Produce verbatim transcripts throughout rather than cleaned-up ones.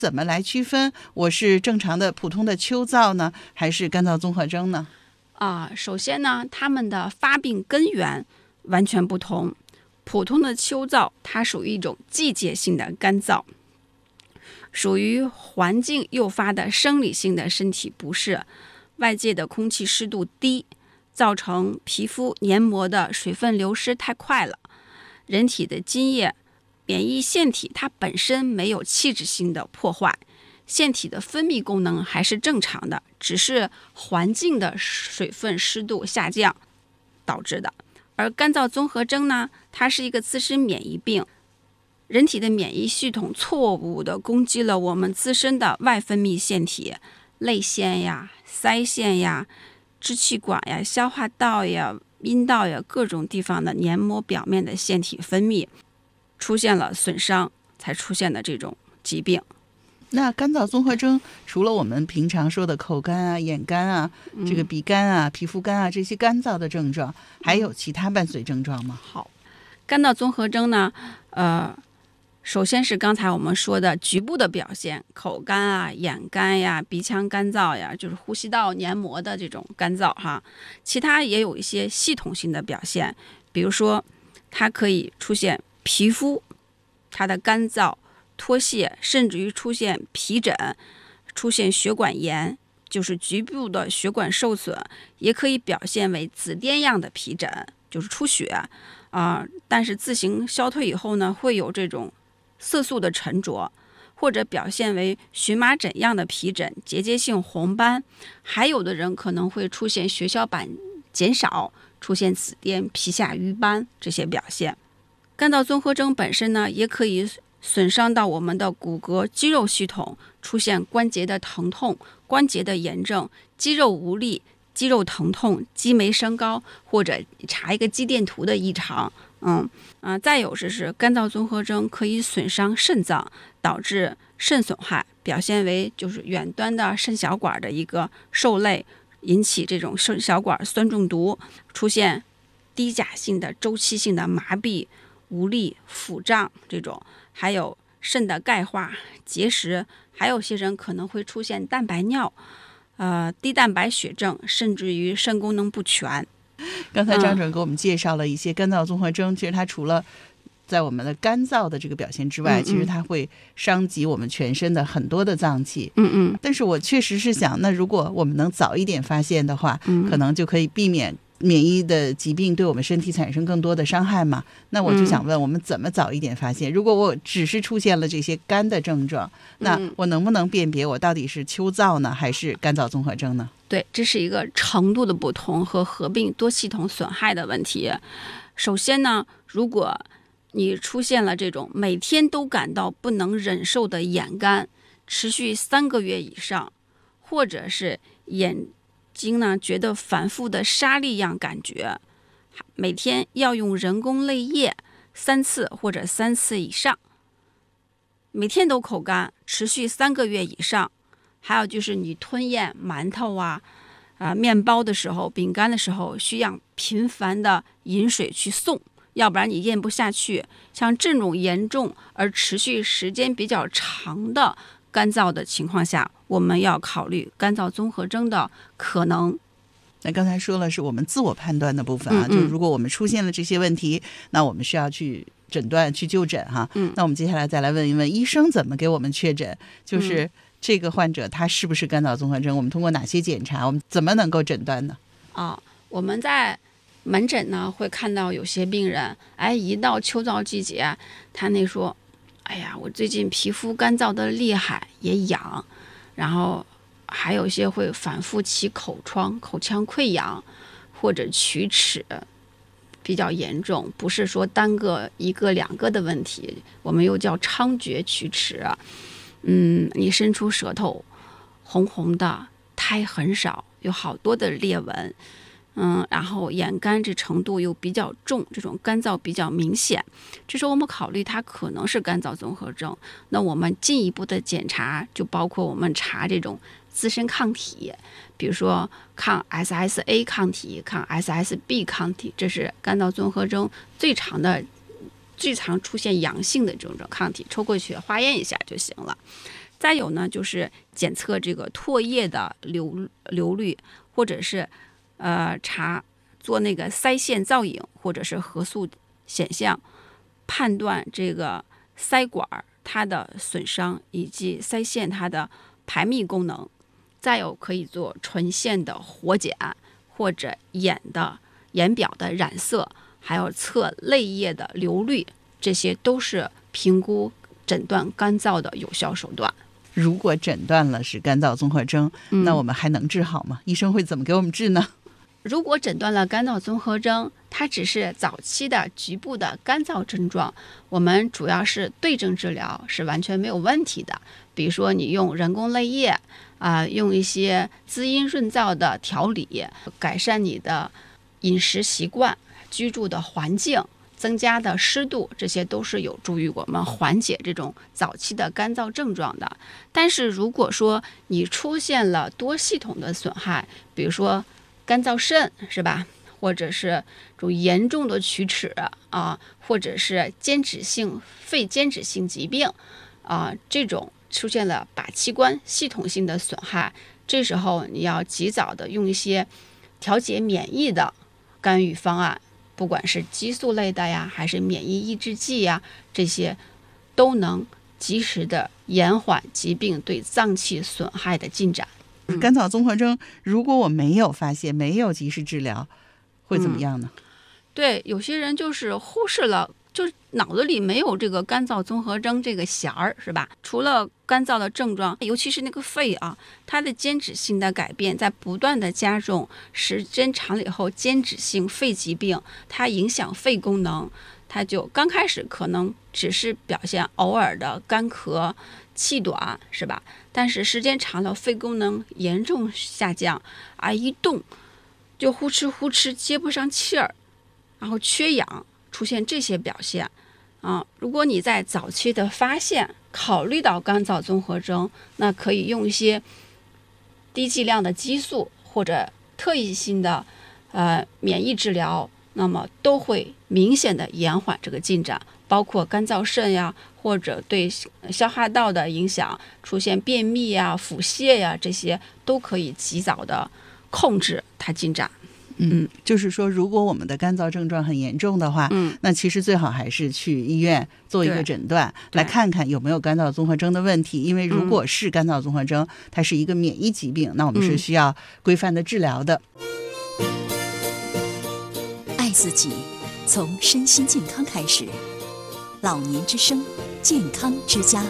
怎么来区分我是正常的普通的丘燥呢，还是干燥综合征呢？ 啊，首先呢，它们的发病根源完全不同。普通的丘燥它属于一种季节性的干燥，属于环境诱发的生理性的身体不适，外界的空气湿度低，造成皮肤黏膜的水分流失太快了，人体的津液免疫腺体它本身没有器质性的破坏，腺体的分泌功能还是正常的，只是环境的水分湿度下降导致的。而干燥综合征呢，它是一个自身免疫病，人体的免疫系统错误地攻击了我们自身的外分泌腺体，泪腺呀、腮腺呀、支气管呀、消化道呀、阴道呀各种地方的黏膜表面的腺体分泌出现了损伤，才出现的这种疾病。 那干燥综合征除了我们平常说的口干啊、眼干啊、这个鼻干啊、皮肤干啊这些干燥的症状，还有其他伴随症状吗？ 好，干燥综合征呢，呃，首先是刚才我们说的局部的表现，口干啊、眼干呀、鼻腔干燥呀，就是呼吸道黏膜的这种干燥哈。其他也有一些系统性的表现，比如说它可以出现皮肤它的干燥、脱屑，甚至于出现皮疹，出现血管炎，就是局部的血管受损，也可以表现为紫癜样的皮疹，就是出血啊、呃，但是自行消退以后呢，会有这种色素的沉着，或者表现为荨麻疹样的皮疹、结节性红斑，还有的人可能会出现血小板减少，出现紫癜、皮下瘀斑这些表现。干燥综合征本身呢，也可以损伤到我们的骨骼肌肉系统，出现关节的疼痛、关节的炎症、肌肉无力、肌肉疼痛、肌酶升高，或者查一个肌电图的异常。嗯啊、呃，再有就是干燥综合征可以损伤肾脏，导致肾损害，表现为就是远端的肾小管的一个受累，引起这种肾小管酸中毒，出现低钾性的周期性的麻痹、无力、腹胀这种。还有肾的钙化、结石，还有些人可能会出现蛋白尿、呃低蛋白血症，甚至于肾功能不全。 刚才张主任给我们介绍了一些干燥综合征，嗯、其实它除了在我们的干燥的这个表现之外，嗯嗯其实它会伤及我们全身的很多的脏器。 嗯嗯。 但是我确实是想，那如果我们能早一点发现的话，嗯、可能就可以避免免疫的疾病对我们身体产生更多的伤害嘛。那我就想问，我们怎么早一点发现？如果我只是出现了这些干的症状，那我能不能辨别我到底是丘燥呢，还是干燥综合征呢？ 对，这是一个程度的不同和合并多系统损害的问题。首先呢，如果你出现了这种每天都感到不能忍受的眼干，持续三个月以上，或者是眼睛呢觉得反复的沙粒样感觉，每天要用人工泪液三次或者三次以上，每天都口干，持续三个月以上，还有就是你吞咽馒头啊、啊面包的时候、饼干的时候，需要频繁的饮水去送，要不然你咽不下去。像这种严重而持续时间比较长的干燥的情况下，我们要考虑干燥综合征的可能。 那刚才说了是我们自我判断的部分啊， 嗯嗯就如果我们出现了这些问题，那我们需要去诊断、去就诊哈。 嗯， 那我们接下来再来问一问医生怎么给我们确诊，就是这个患者他是不是干燥综合征？我们通过哪些检查，我们怎么能够诊断呢？ 啊，我们在门诊呢会看到有些病人，哎，一到秋燥季节，他那说，哎呀，我最近皮肤干燥的厉害，也痒，然后还有些会反复起口疮、口腔溃疡或者龋齿，比较严重，不是说单个一个两个的问题，我们又叫猖獗龋齿。嗯，你伸出舌头，红红的，苔很少，有好多的裂纹。嗯，然后眼干这程度又比较重，这种干燥比较明显，这时候我们考虑它可能是干燥综合征。那我们进一步的检查就包括我们查这种自身抗体，比如说抗 S S A 抗体、抗 S S B 抗体，这是干燥综合征最常的、最常出现阳性的这种抗体，抽过血化验一下就行了。 再有呢，就是检测这个唾液的流流率，或者是呃查做那个腮腺造影，或者是核素显像，判断这个腮管它的损伤以及腮腺它的排泌功能。再有可以做唇线的活检，或者眼的眼表的染色，还有测泪液的流率，这些都是评估诊断干燥的有效手段。 如果诊断了是干燥综合征， 嗯、 那我们还能治好吗？医生会怎么给我们治呢？ 如果诊断了干燥综合征，它只是早期的局部的干燥症状，我们主要是对症治疗是完全没有问题的。比如说你用人工泪液啊、呃，用一些滋阴润燥的调理，改善你的饮食习惯、居住的环境，增加的湿度，这些都是有助于我们缓解这种早期的干燥症状的。但是如果说你出现了多系统的损害，比如说干燥肾是吧，或者是这种严重的龋齿啊，或者是间质性肺间质性疾病啊，这种出现了靶器官系统性的损害，这时候你要及早的用一些调节免疫的干预方案，不管是激素类的呀，还是免疫抑制剂呀，这些都能及时的延缓疾病对脏器损害的进展。 干燥综合征如果我没有发现，没有及时治疗，会怎么样呢？ 嗯、对，有些人就是忽视了，就是脑子里没有这个干燥综合征这个弦儿，是吧？除了干燥的症状，尤其是那个肺啊，它的间质性的改变在不断的加重，时间长了以后，间质性肺疾病它影响肺功能，它就刚开始可能只是表现偶尔的干咳、气短，是吧？但是时间长了，肺功能严重下降啊，一动就呼哧呼哧接不上气儿，然后缺氧，出现这些表现啊。如果你在早期的发现，考虑到干燥综合征，那可以用一些低剂量的激素或者特异性的呃免疫治疗，那么都会明显的延缓这个进展，包括干燥肾呀，或者对消化道的影响，出现便秘呀、腹泻呀，这些都可以及早的控制它进展。 嗯，就是说，如果我们的干燥症状很严重的话， 嗯， 那其实最好还是去医院做一个诊断，来看看有没有干燥综合征的问题。因为如果是干燥综合征，它是一个免疫疾病，那我们是需要规范的治疗的。 爱自己，从身心健康开始。老年之声，健康之家。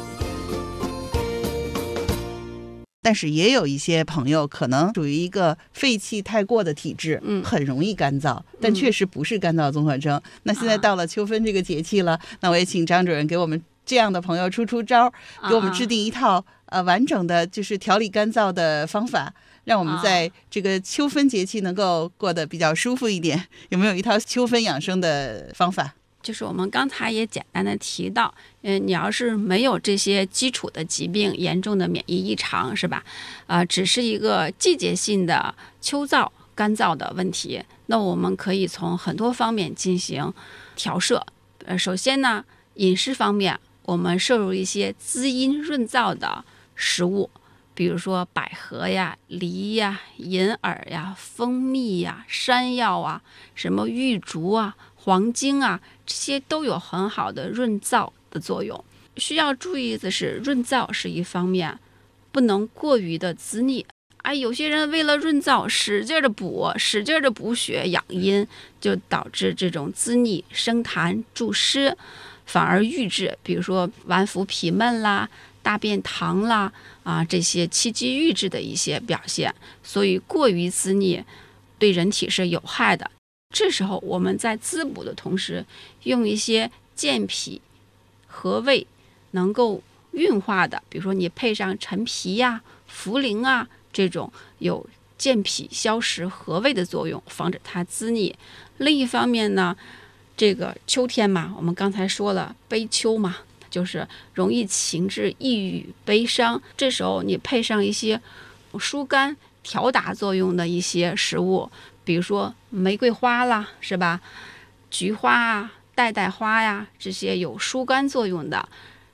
但是也有一些朋友可能属于一个肺气太过的体质， 嗯， 很容易干燥，但确实不是干燥综合征。嗯、那现在到了秋分这个节气了，啊、那我也请张主任给我们这样的朋友出出招，给我们制定一套、啊、呃完整的就是调理干燥的方法，让我们在这个秋分节气能够过得比较舒服一点。有没有一套秋分养生的方法？ 就是我们刚才也简单的提到，嗯，你要是没有这些基础的疾病、严重的免疫异常，是吧？呃，只是一个季节性的秋燥、干燥的问题，那我们可以从很多方面进行调摄。呃，首先呢，饮食方面，我们摄入一些滋阴润燥的食物，比如说百合呀、梨呀、银耳呀、蜂蜜呀、山药啊、什么玉竹啊、黄精啊，这些都有很好的润燥的作用。需要注意的是，润燥是一方面，不能过于的滋腻。哎，有些人为了润燥，使劲的补，使劲的补血养阴，就导致这种滋腻、生痰、助湿，反而郁滞。比如说脘腹痞闷啦、大便溏啦啊，这些气机郁滞的一些表现。所以过于滋腻对人体是有害的。这时候我们在滋补的同时，用一些健脾和胃能够运化的，比如说你配上陈皮呀、茯苓啊，这种有健脾消食和胃的作用，防止它滋腻。另一方面呢，这个秋天嘛，我们刚才说了悲秋嘛，就是容易情志抑郁悲伤，这时候你配上一些疏肝调达作用的一些食物，比如说玫瑰花啦，是吧？菊花啊、代代花呀，这些有疏肝作用的，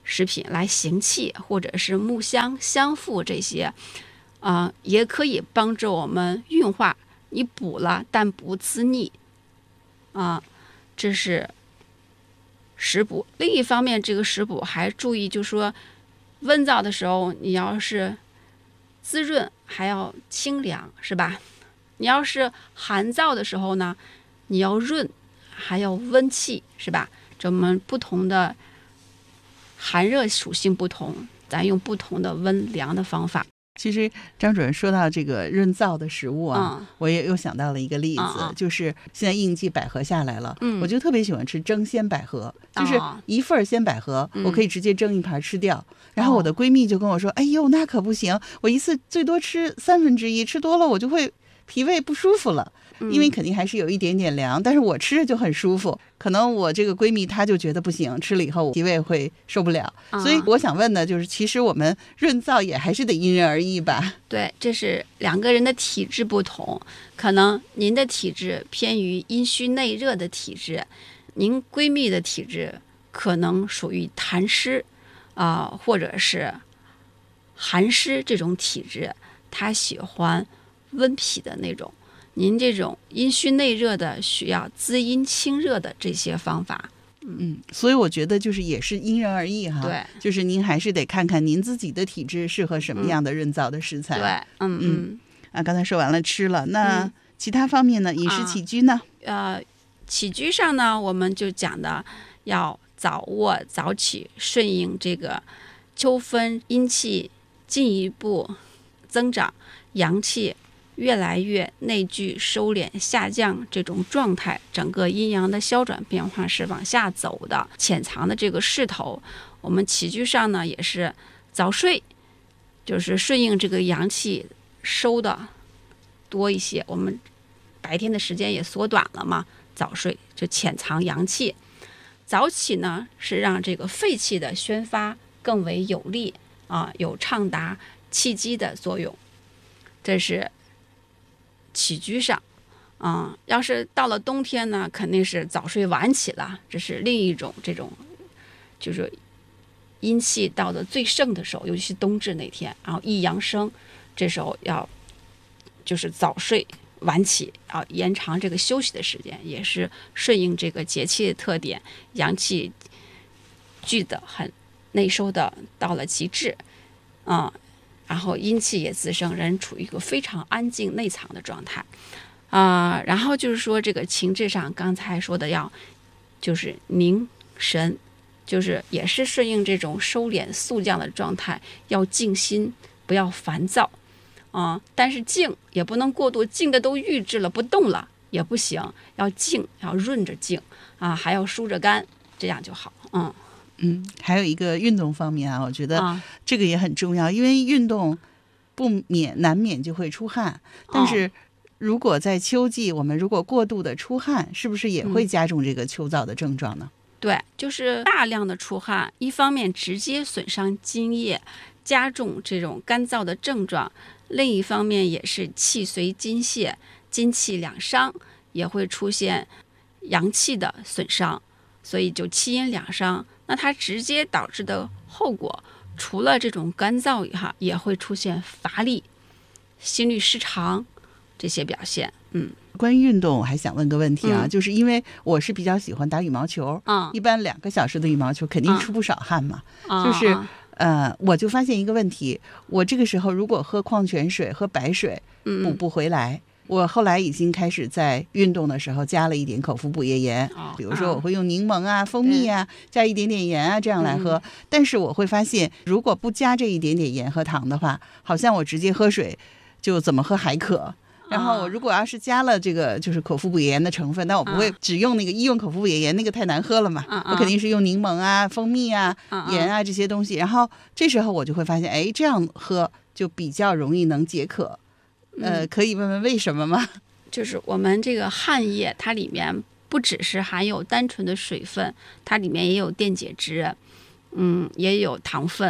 食品来行气，或者是木香、香附这些，啊、呃，也可以帮助我们运化。你补了，但不滋腻，啊、呃，这是食补。另一方面，这个食补还注意，就是说温燥的时候，你要是滋润，还要清凉，是吧？你要是寒燥的时候呢，你要润，还要温气，是吧？这我们不同的寒热属性不同，咱用不同的温凉的方法。 其实张主任说到这个润燥的食物啊、嗯、我也又想到了一个例子、嗯、就是现在应季百合下来了、嗯、我就特别喜欢吃蒸鲜百合、嗯、就是一份鲜百合、嗯、我可以直接蒸一盘吃掉、嗯、然后我的闺蜜就跟我说、哦、哎呦那可不行，我一次最多吃三分之一，吃多了我就会脾胃不舒服了，因为肯定还是有一点点凉，但是我吃着就很舒服。可能我这个闺蜜她就觉得不行，吃了以后脾胃会受不了。所以我想问的就是，其实我们润燥也还是得因人而异吧？ 对，这是两个人的体质不同，可能您的体质偏于阴虚内热的体质，您闺蜜的体质可能属于痰湿啊、呃，或者是寒湿这种体质，她喜欢温脾的那种。您这种阴虚内热的需要滋阴清热的这些方法， 嗯，所以我觉得就是也是因人而异哈。 对， 就是您还是得看看您自己的体质适合什么样的润燥的食材。 嗯、对，嗯嗯啊，刚才说完了吃了，那其他方面呢？饮食起居呢？ 啊、呃，起居上呢，我们就讲的要早卧早起，顺应这个秋分阴气进一步增长，阳气越来越内聚收敛下降这种状态，整个阴阳的消转变化是往下走的，潜藏的这个势头。我们起居上呢也是早睡，就是顺应这个阳气收的多一些，我们白天的时间也缩短了嘛，早睡就潜藏阳气。早起呢是让这个肺气的宣发更为有力啊，有畅达气机的作用。这是起居上，嗯，要是到了冬天呢，肯定是早睡晚起了，这是另一种这种，就是阴气到了最盛的时候，尤其是冬至那天，然后一阳生，这时候要就是早睡晚起，啊，延长这个休息的时间，也是顺应这个节气的特点，阳气聚的很内收的到了极致，嗯。然后阴气也滋生，人处于一个非常安静内藏的状态啊、呃。然后就是说这个情志上，刚才说的要就是凝神，就是也是顺应这种收敛肃降的状态，要静心，不要烦躁啊、呃。但是静也不能过度，静的都郁滞了不动了也不行，要静，要润着静啊，还要舒着肝，这样就好。嗯。 嗯，还有一个运动方面啊，我觉得这个也很重要，因为运动不免难免就会出汗，但是如果在秋季我们如果过度的出汗，是不是也会加重这个秋燥的症状呢？ 嗯、对，就是大量的出汗，一方面直接损伤津液，加重这种干燥的症状，另一方面也是气随津泄，津气两伤，也会出现阳气的损伤，所以就气阴两伤。那它直接导致的后果，除了这种干燥哈，也会出现乏力、心律失常这些表现。嗯， 关于运动，我还想问个问题啊，嗯、就是因为我是比较喜欢打羽毛球，嗯，一般两个小时的羽毛球肯定出不少汗嘛，嗯、就是、嗯、呃，我就发现一个问题，我这个时候如果喝矿泉水、喝白水补不回来。嗯我后来已经开始在运动的时候加了一点口服补液盐，哦、比如说我会用柠檬啊、蜂蜜啊，加一点点盐啊，这样来喝。嗯、但是我会发现，如果不加这一点点盐和糖的话，好像我直接喝水就怎么喝还渴。然后我如果要是加了这个就是口服补液盐的成分，那我不会只用那个医用口服补液盐，那个太难喝了嘛。我肯定是用柠檬啊、蜂蜜啊、盐啊这些东西。然后这时候我就会发现，哎，这样喝就比较容易能解渴。呃，可以问问为什么吗？ 就是我们这个汗液，它里面不只是含有单纯的水分，它里面也有电解质，嗯，也有糖分，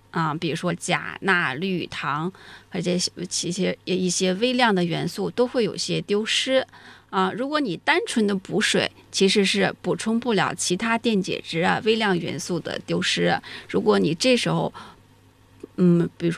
啊，比如说钾、钠、氯、糖和这些一些一些微量的元素都会有些丢失啊。如果你单纯的补水，其实是补充不了其他电解质啊、微量元素的丢失。如果你这时候，嗯，比如说